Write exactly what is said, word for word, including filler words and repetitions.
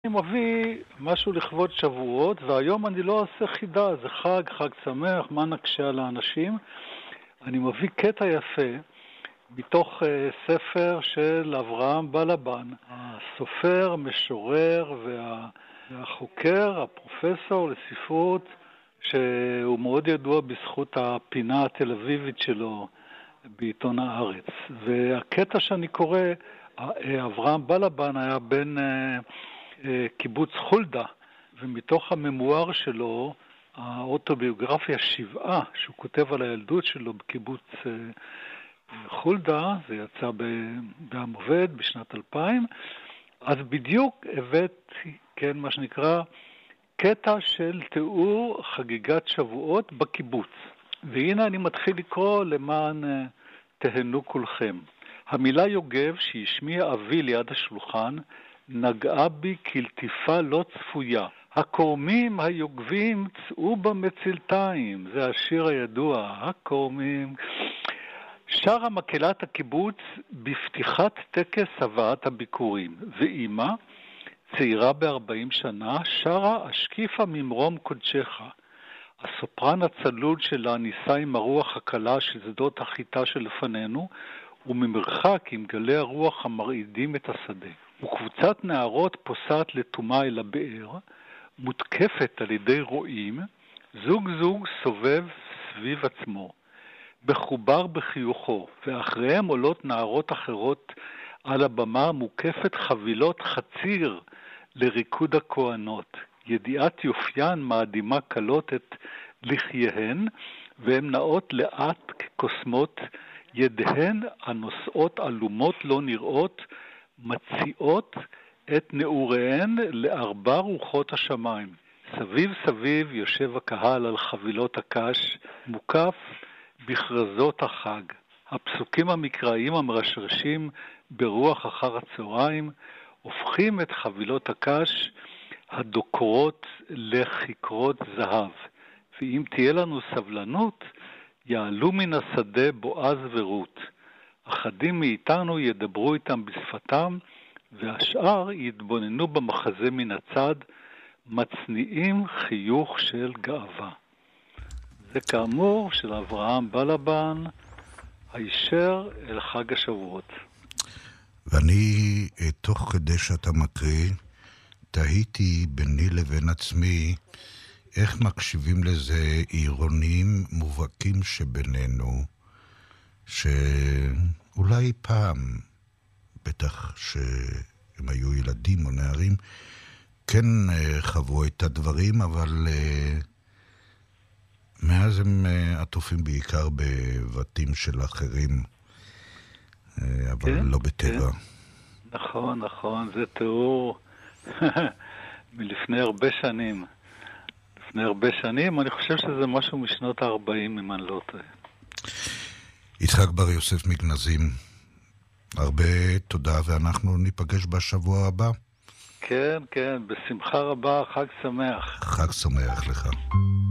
אני מביא משהו לכבוד שבועות, והיום אני לא עושה חידה, זה חג, חג שמח, מה נקשה על האנשים? אני מביא קטע יפה מתוך uh, ספר של אברהם בלבן, הסופר, המשורר וה, והחוקר, הפרופסור לספרות, שהוא מאוד ידוע בזכות הפינה התל אביבית שלו בעיתון הארץ. והקטע שאני קורא, אברהם בלבן היה בן uh, uh, קיבוץ חולדה, ומתוך הממואר שלו, האוטוביוגרפיה שבעה, שהוא כותב על הילדות שלו בקיבוץ uh, חולדה, זה יצא בעם עובד בשנת אלפיים, אז בדיוק הבאת, כן, מה שנקרא, קטע של תיאור חגיגת שבועות בקיבוץ. והנה אני מתחיל לקרוא למען uh, תהנו כולכם. המילה יוגב שהשמיע אבי ליד השולחן נגעה בי כלטיפה לא צפויה. הקורמים היוגבים צאו במצלתיים, זה השיר הידוע, הקורמים. שרה מקהלת הקיבוץ בפתיחת טקס הבאת הביקורים, ואימא, צעירה ב-ארבעים שנה, שרה אשקיפה ממרום קודשך. הסופרן הצלול שלה ניסה עם הרוח הקלה של שדות החיטה שלפנינו, וממרחק עם גלי הרוח המרעידים את השדה. וקבוצת נערות פוסעת לתומה אל הבאר, מותקפת על ידי רועים, זוג זוג סובב סביב עצמו, בחובר בחיוכו, ואחריהם עולות נערות אחרות על הבמה מוקפת חבילות חציר לריקוד הכהנות. ידיעת יופיין מאדימה קלות את לחייהן, והן נעות לאט כקוסמות, ידיהן הנושאות אלומות לא נראות, מציעות את נעוריהן לארבע רוחות השמיים. סביב סביב יושב הקהל על חבילות הקש, מוקף בכרזות החג. הפסוקים המקראיים המרשרשים ברוח אחר הצהריים הופכים את חבילות הקש הדוקרות לכיכרות זהב. ואם תהיה לנו סבלנות, יעלו מן השדה בועז ורות. אחדים מאיתנו ידברו איתם בשפתם, והשאר יתבוננו במחזה מן הצד, מצניעים חיוך של גאווה. זה כאמור של אברהם בלבן, הישר אל חג השבועות. ואני, תוך כדי שאתה מקריא, תהיתי ביני לבין עצמי, איך מקשיבים לזה עירונים מובהקים שבינינו, שאולי פעם, בטח שהם היו ילדים או נערים, כן חוו את הדברים, אבל מאז הם עטופים בעיקר בבתים של אחרים, אבל כן, לא בטבע. כן. נכון, נכון, זה תיאור מלפני הרבה שנים. לפני הרבה שנים, אני חושב שזה משהו משנות ה-ארבעים, אם אני לא טועה. יצחק בר יוסף מגנזים, הרבה תודה, ואנחנו ניפגש בשבוע הבא. כן, כן, בשמחה רבה, חג שמח. חג שמח לך.